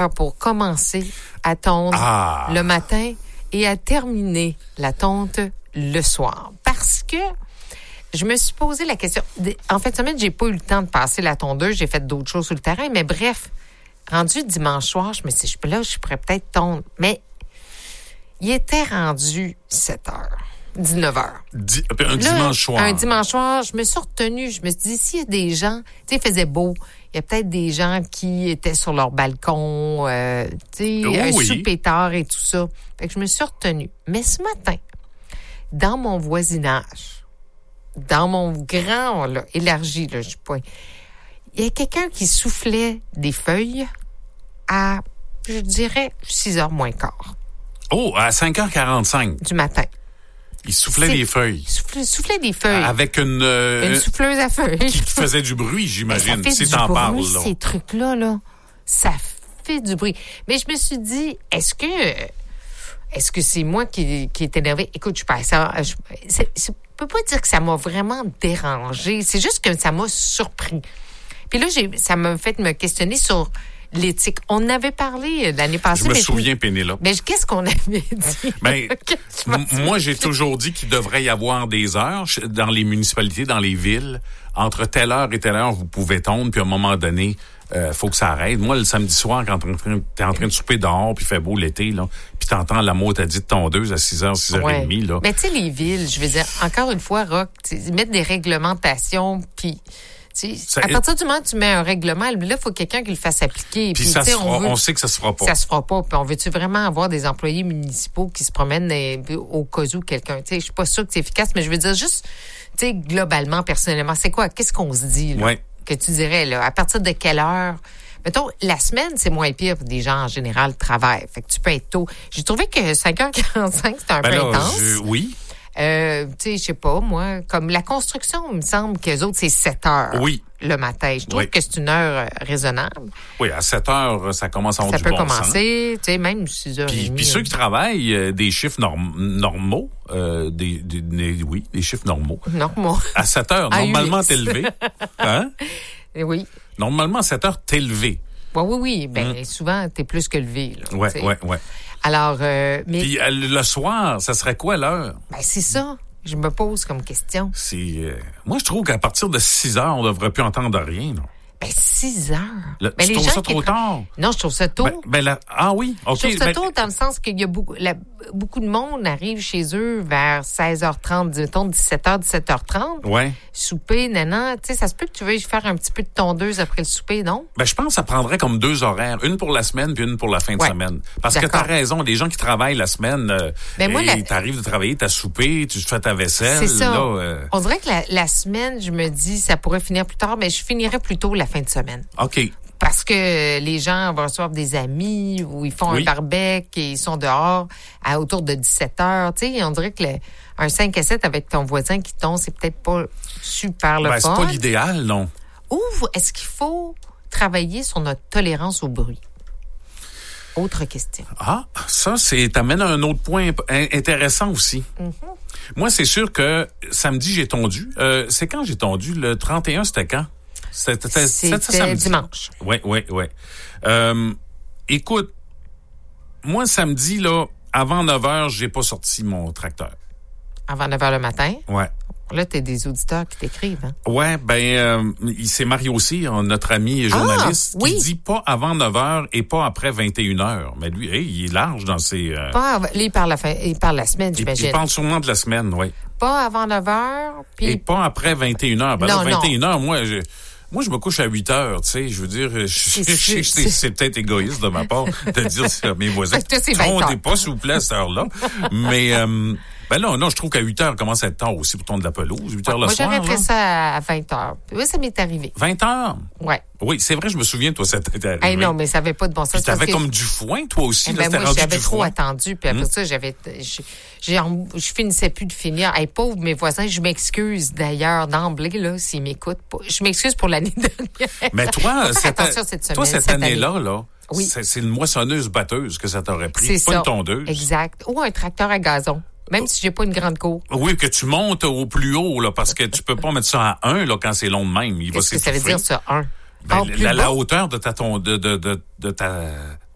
heure pour commencer à tondre le matin et à terminer la tonte le soir. Parce que je me suis posé la question. En fait, semaine, j'ai pas eu le temps de passer la tondeuse. J'ai fait d'autres choses sur le terrain. Mais bref, rendu dimanche soir, je me suis dit, là, je pourrais peut-être tondre. Mais il était rendu 7 heures. 19 heures. Dimanche soir. Un dimanche soir, je me suis retenue. Je me suis dit, s'il y a des gens, tu sais, il faisait beau. Il y a peut-être des gens qui étaient sur leur balcon, tu sais, un souper tard et tout ça. Fait que je me suis retenue. Mais ce matin, dans mon voisinage, dans mon grand, là, élargi, là, je sais pas, il y a quelqu'un qui soufflait des feuilles à, je dirais, 6h moins quart. Oh, à 5h45. Du matin. Il soufflait des feuilles. Soufflait des feuilles. Avec une souffleuse à feuilles. Qui faisait du bruit, j'imagine, si t'en parles. Là. Ces trucs-là, là, ça fait du bruit. Mais je me suis dit, est-ce que c'est moi qui est énervée? Écoute, je peux pas dire que ça m'a vraiment dérangé. C'est juste que ça m'a surpris. Puis là, ça m'a fait me questionner sur l'éthique. On avait parlé l'année passée. Je me souviens, Pénélope. Mais qu'est-ce qu'on avait dit? Ben, moi, j'ai toujours dit qu'il devrait y avoir des heures dans les municipalités, dans les villes. Entre telle heure et telle heure, vous pouvez tondre, puis à un moment donné, faut que ça arrête. Moi, le samedi soir, quand t'es en train de souper dehors, puis il fait beau l'été, là, puis t'entends la mot, t'as dit de tondeuse à 6h, 6h30, là. Mais tu sais, les villes, je veux dire, encore une fois, Rock, mettre des réglementations, puis... À partir du moment où tu mets un règlement, là, il faut quelqu'un qui le fasse appliquer. Puis ça se fera, on sait que ça se fera pas. Ça se fera pas. Puis on veut-tu vraiment avoir des employés municipaux qui se promènent au cas où quelqu'un... Je suis pas sûre que c'est efficace, mais je veux dire juste, globalement, personnellement, c'est quoi? Qu'est-ce qu'on se dit, là? Que tu dirais, là? À partir de quelle heure? Mettons, la semaine, c'est moins pire. Des gens, en général, travaillent. Fait que tu peux être tôt. J'ai trouvé que 5h45, c'était un peu intense. Oui. Tu sais, je sais pas, moi, comme la construction, il me semble qu'eux autres, c'est 7 heures. Oui. Le matin. Je trouve que c'est une heure raisonnable. Oui, à 7 heures, ça commence à avoir du bon sens. Ça peut commencer, tu sais, même 6h30. Puis ceux qui travaillent des chiffres normaux, des chiffres normaux. Normaux. À 7 heures, normalement, t'es levé. Hein? Oui. Normalement, à 7 heures, t'es levé. Oui. Ben, souvent, t'es plus que levé. Oui. Alors, mais... Puis le soir, ça serait quoi l'heure? Ben, c'est ça. Je me pose comme question. Moi, je trouve qu'à partir de 6 heures, on ne devrait plus entendre rien. Là. Ben, 6 heures. Tu trouves ça trop tard? Non, je trouve ça tôt. Oui, OK. Je trouve ça tôt dans le sens qu'il y a beaucoup de monde arrive chez eux vers 16h30, mettons 17h, 17h30. Ouais. Souper, nanan. Tu sais, ça se peut que tu veuilles faire un petit peu de tondeuse après le souper, non? Ben, je pense que ça prendrait comme 2 horaires. Une pour la semaine puis une pour la fin de semaine. Parce que t'as raison. Les gens qui travaillent la semaine, t'arrives de travailler, t'as soupé, tu fais ta vaisselle. C'est ça. Là, On dirait que la semaine, je me dis, ça pourrait finir plus tard, mais je finirais plutôt la fin de semaine. OK. Parce que les gens vont recevoir des amis ou ils font un barbecue et ils sont dehors autour de 17 heures. Tu sais, on dirait que un 5 à 7 avec ton voisin qui tombe, c'est peut-être pas super le fun. C'est pas l'idéal, non. Ou est-ce qu'il faut travailler sur notre tolérance au bruit? Autre question. Ah, ça, t'amènes à un autre point intéressant aussi. Mm-hmm. Moi, c'est sûr que samedi, j'ai tondu. C'est quand j'ai tondu? Le 31, c'était quand? C'était dimanche. Oui. Écoute, moi, samedi, là, avant 9h, j'ai pas sorti mon tracteur. Avant 9h le matin? Ouais. Là, t'as des auditeurs qui t'écrivent, hein? Ouais, c'est Mario aussi, notre ami et journaliste, qui dit pas avant 9h et pas après 21h. Mais lui, il est large dans ses... il parle la semaine, j'imagine. Il parle sûrement de la semaine, oui. Pas avant 9h, puis... Et pas après 21h. Ben non, là, 21h, moi, je me couche à 8 heures, tu sais. Je veux dire, c'est peut-être égoïste de ma part de dire à mes voisins, trontez pas, s'il vous plaît, à cette heure-là. Mais, non, je trouve qu'à 8 heures, commence à être tard aussi pour tondre de la pelouse. 8 heures le soir. Moi, j'aurais fait ça à 20 heures. Oui, ça m'est arrivé. 20 heures? Ouais. Oui, c'est vrai, je me souviens, toi, ça t'est arrivé. Non, mais ça n'avait pas de bon sens. Puis t'avais comme du foin, toi aussi. Moi, j'avais trop attendu. Puis après ça, je finissais plus de finir. Pauvre mes voisins, je m'excuse d'ailleurs d'emblée, là, s'ils m'écoutent. Je m'excuse pour l'année dernière. Mais toi, cette année-là, oui. C'est une moissonneuse-batteuse que ça t'aurait pris, c'est pas ça. Une tondeuse. Exact. Ou un tracteur à gazon. Même si j'ai pas une grande cour. Oui, que tu montes au plus haut, là, parce que tu peux pas mettre ça à 1, là, quand c'est long de même. Qu'est-ce que ça veut dire, ça, 1? La hauteur de ta